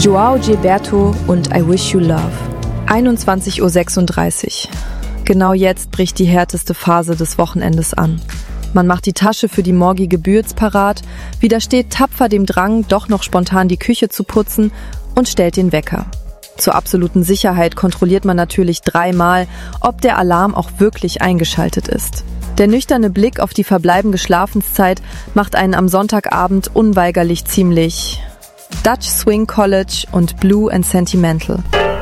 João Gilberto und I Wish You Love. 21:36 Uhr. Genau jetzt bricht die härteste Phase des Wochenendes an. Man macht die Tasche für die morgige Bürz parat, widersteht tapfer dem Drang, doch noch spontan die Küche zu putzen und stellt den Wecker. Zur absoluten Sicherheit kontrolliert man natürlich 3-mal, ob der Alarm auch wirklich eingeschaltet ist. Der nüchterne Blick auf die verbleibende Schlafenszeit macht einen am Sonntagabend unweigerlich ziemlich Dutch Swing College und Blue and Sentimental.